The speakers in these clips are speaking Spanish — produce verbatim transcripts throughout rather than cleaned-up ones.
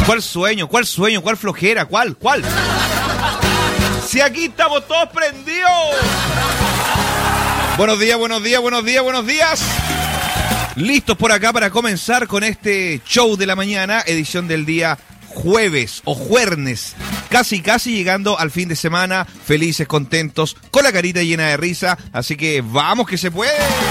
¿Cuál sueño? ¿Cuál sueño? ¿Cuál flojera? ¿Cuál? ¿Cuál? Si aquí estamos todos prendidos. Buenos días, buenos días, buenos días, buenos días. Listos por acá para comenzar con este show de la mañana, edición del día jueves o juernes. Casi, casi llegando al fin de semana, felices, contentos, con la carita llena de risa. Así que vamos que se puede.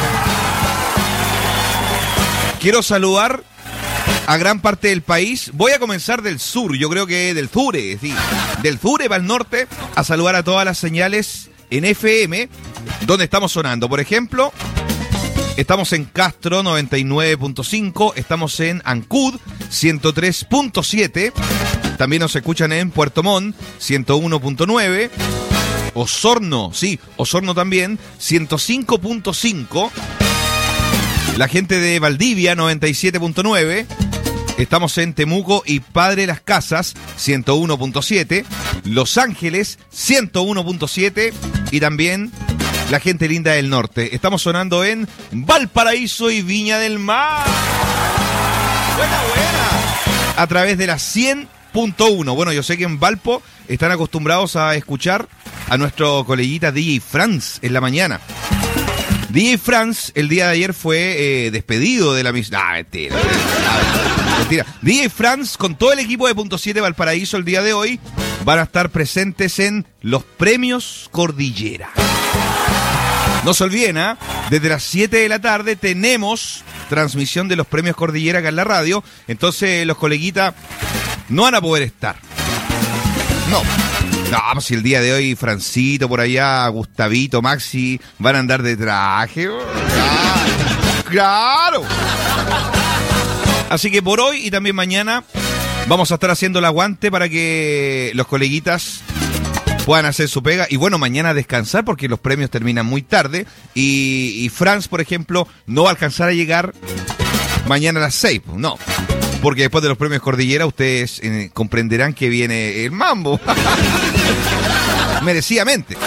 Quiero saludar a gran parte del país. Voy a comenzar del sur, yo creo que del sur, sí, del sur para el norte, a saludar a todas las señales en F M, donde estamos sonando. Por ejemplo, estamos en Castro noventa y nueve punto cinco, estamos en Ancud ciento tres punto siete, también nos escuchan en Puerto Montt ciento uno punto nueve, Osorno, sí, Osorno también, ciento cinco punto cinco, la gente de Valdivia noventa y siete punto nueve, estamos en Temuco y Padre Las Casas ciento uno punto siete, Los Ángeles ciento uno punto siete y también la gente linda del norte. Estamos sonando en Valparaíso y Viña del Mar. Buena, buena. A través de la cien punto uno. Bueno, yo sé que en Valpo están acostumbrados a escuchar a nuestro coleguita D J Franz en la mañana. D J Franz el día de ayer fue eh, despedido de la misma... Ah, mentira. Ah, mentira. D J Franz con todo el equipo de Punto siete Valparaíso el día de hoy van a estar presentes en los premios Cordillera. No se olviden, ¿eh? Desde las siete de la tarde tenemos transmisión de los premios Cordillera acá en la radio. Entonces los coleguitas no van a poder estar. No. No, pues si el día de hoy Francito por allá, Gustavito, Maxi van a andar de traje. ¡Claro! ¡Claro! Así que por hoy y también mañana vamos a estar haciendo el aguante para que los coleguitas puedan hacer su pega. Y bueno, mañana descansar porque los premios terminan muy tarde. Y, y Franz, por ejemplo, no va a alcanzar a llegar mañana a las seis. No. Porque después de los premios Cordillera ustedes eh, comprenderán que viene el mambo. Merecidamente.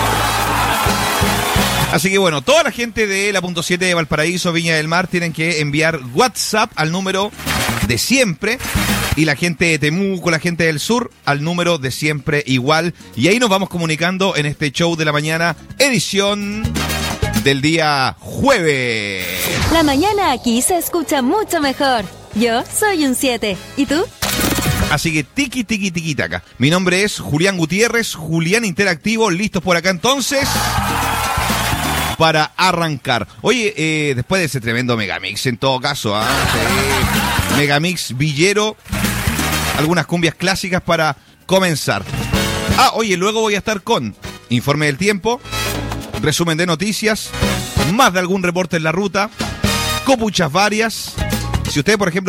Así que bueno, toda la gente de la Punto siete de Valparaíso, Viña del Mar, tienen que enviar WhatsApp al número de siempre. Y la gente de Temuco, la gente del sur, al número de siempre igual. Y ahí nos vamos comunicando en este show de la mañana, edición del día jueves. La mañana aquí se escucha mucho mejor. Yo soy un siete. ¿Y tú? Así que tiki, tiki, tiki, taca. Mi nombre es Julián Gutiérrez, Julián Interactivo, listos por acá entonces para arrancar. Oye, eh, después de ese tremendo megamix en todo caso, ¿eh? Sí. Megamix villero, algunas cumbias clásicas para comenzar. Ah, oye, luego voy a estar con informe del tiempo, resumen de noticias, más de algún reporte en la ruta, copuchas varias. Si usted, por ejemplo,